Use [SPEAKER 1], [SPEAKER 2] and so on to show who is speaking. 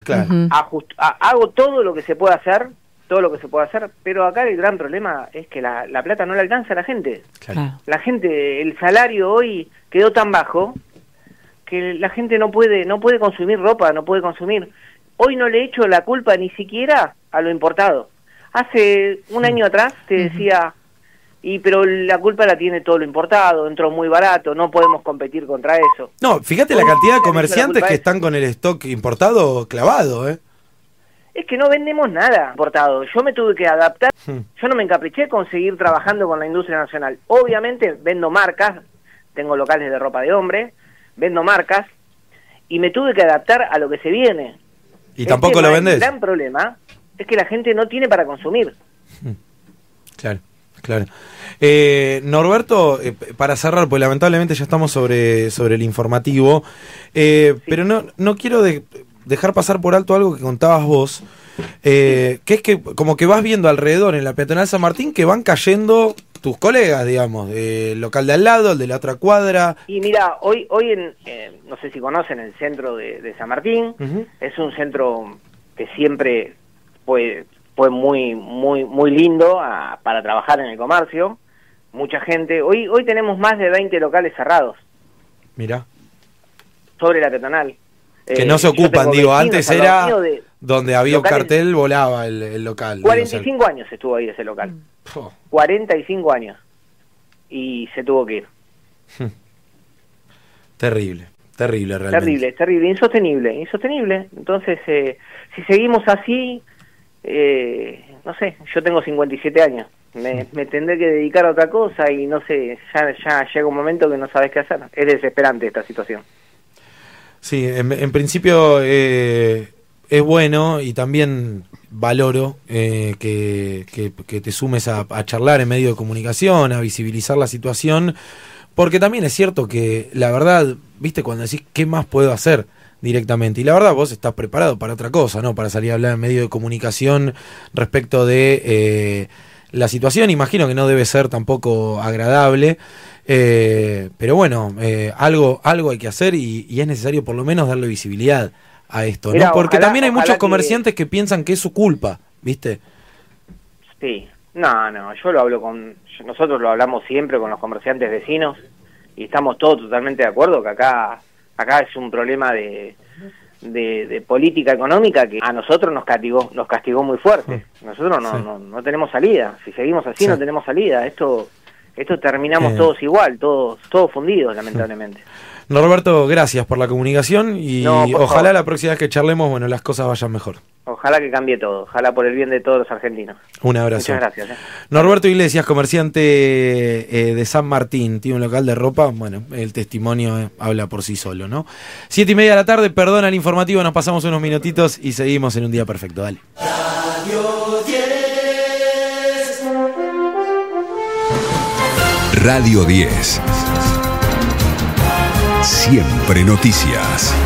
[SPEAKER 1] Claro.
[SPEAKER 2] Hago todo lo que se puede hacer, pero acá el gran problema es que la plata no le alcanza a la gente.
[SPEAKER 1] Claro.
[SPEAKER 2] La gente, el salario hoy quedó tan bajo que la gente no puede consumir ropa, no puede consumir. Hoy no le echo la culpa ni siquiera a lo importado. Hace un año atrás te decía, pero la culpa la tiene todo lo importado, entró muy barato, no podemos competir contra eso.
[SPEAKER 1] No, fíjate la cantidad de comerciantes que están con el stock importado clavado, ¿eh?
[SPEAKER 2] Es que no vendemos nada importado. Yo me tuve que adaptar. Yo no me encapriché con seguir trabajando con la industria nacional. Obviamente vendo marcas, tengo locales de ropa de hombre, vendo marcas, y me tuve que adaptar a lo que se viene.
[SPEAKER 1] ¿Y tampoco lo vendés?
[SPEAKER 2] El gran problema es que la gente no tiene para consumir.
[SPEAKER 1] Claro. Norberto, para cerrar, pues lamentablemente ya estamos sobre el informativo, pero no quiero dejar pasar por alto algo que contabas vos, que es que como que vas viendo alrededor en la peatonal San Martín que van cayendo tus colegas, digamos, el local de al lado, el de la otra cuadra.
[SPEAKER 2] Y mira, hoy no sé si conocen el centro de San Martín, es un centro que siempre fue muy lindo para trabajar en el comercio, mucha gente. Hoy tenemos más de 20 locales cerrados.
[SPEAKER 1] Mirá.
[SPEAKER 2] Sobre la peatonal.
[SPEAKER 1] Que no se ocupan, digo, antes era donde había un cartel, volaba el local.
[SPEAKER 2] 45 años estuvo ahí ese local. 45 años. Y se tuvo que ir.
[SPEAKER 1] Terrible realmente.
[SPEAKER 2] Terrible, insostenible. Entonces, si seguimos así, no sé, yo tengo 57 años. Me tendré que dedicar a otra cosa y no sé, ya llega un momento que no sabes qué hacer. Es desesperante esta situación.
[SPEAKER 1] Sí, en principio es bueno, y también valoro que te sumes a charlar en medio de comunicación, a visibilizar la situación, porque también es cierto que la verdad, viste, cuando decís qué más puedo hacer directamente, y la verdad vos estás preparado para otra cosa, ¿no? Para salir a hablar en medio de comunicación respecto de la situación. Imagino que no debe ser tampoco agradable. Pero bueno, algo hay que hacer, y es necesario por lo menos darle visibilidad a esto, ¿no?
[SPEAKER 2] Mirá,
[SPEAKER 1] porque también hay muchos
[SPEAKER 2] que...
[SPEAKER 1] comerciantes que piensan que es su culpa, ¿viste?
[SPEAKER 2] Sí, no, nosotros lo hablamos siempre con los comerciantes vecinos, y estamos todos totalmente de acuerdo que acá es un problema de política económica que a nosotros nos castigó muy fuerte. Nosotros no tenemos salida. Si seguimos así, no tenemos salida. Esto terminamos todos igual, todos fundidos, lamentablemente.
[SPEAKER 1] Norberto, gracias por la comunicación, y ojalá
[SPEAKER 2] favor,
[SPEAKER 1] la próxima vez que charlemos, bueno, las cosas vayan mejor.
[SPEAKER 2] Ojalá que cambie todo, ojalá por el bien de todos los argentinos.
[SPEAKER 1] Un abrazo.
[SPEAKER 2] Muchas gracias.
[SPEAKER 1] Norberto Iglesias, comerciante de San Martín, tiene un local de ropa. Bueno, el testimonio habla por sí solo, ¿no? 7:30 de la tarde, perdona el informativo, nos pasamos unos minutitos y seguimos en un día perfecto. Dale.
[SPEAKER 3] Radio 10. Radio 10. Siempre noticias.